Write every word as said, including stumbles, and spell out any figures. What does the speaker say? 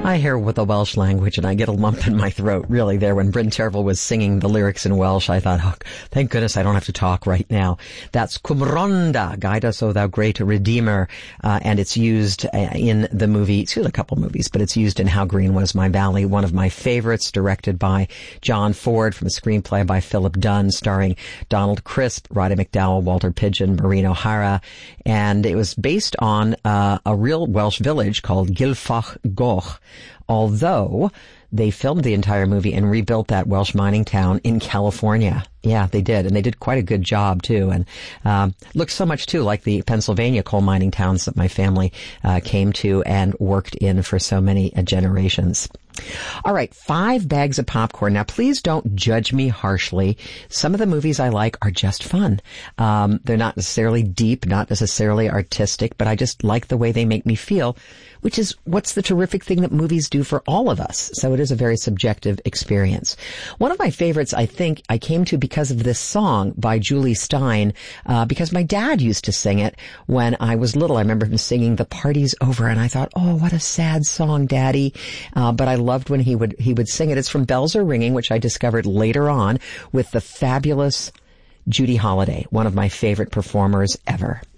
I hear with the Welsh language and I get a lump in my throat, really, there. When Bryn Terfel was singing the lyrics in Welsh, I thought, oh, thank goodness I don't have to talk right now. That's Cwmronda, Guide Us, O Thou Great Redeemer, uh, and it's used uh, in the movie, it's used a couple movies, but it's used in How Green Was My Valley, one of my favorites, directed by John Ford from a screenplay by Philip Dunn, starring Donald Crisp, Roddy McDowall, Walter Pidgeon, Maureen O'Hara, and it was based on uh, a real Welsh village called Gilfach Goch, although they filmed the entire movie and rebuilt that Welsh mining town in California. Yeah, they did. And they did quite a good job, too. And um, looks so much, too, like the Pennsylvania coal mining towns that my family uh, came to and worked in for so many uh, generations. All right, five bags of popcorn. Now, please don't judge me harshly. Some of the movies I like are just fun. Um, they're not necessarily deep, not necessarily artistic, but I just like the way they make me feel, which is what's the terrific thing that movies do for all of us. So it is a very subjective experience. One of my favorites, I think, I came to because of this song by Julie Stein, uh, because my dad used to sing it when I was little. I remember him singing The Party's Over, and I thought, oh, what a sad song, Daddy. Uh, but I loved when he would he would sing it. It's from Bells Are Ringing, which I discovered later on with the fabulous Judy Holliday, one of my favorite performers ever.